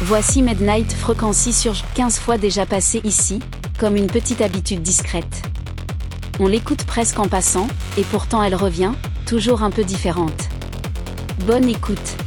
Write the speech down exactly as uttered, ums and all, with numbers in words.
Voici Midnight Frequency surge quinze fois déjà passé ici, comme une petite habitude discrète. On l'écoute presque en passant, et pourtant elle revient, toujours un peu différente. Bonne écoute.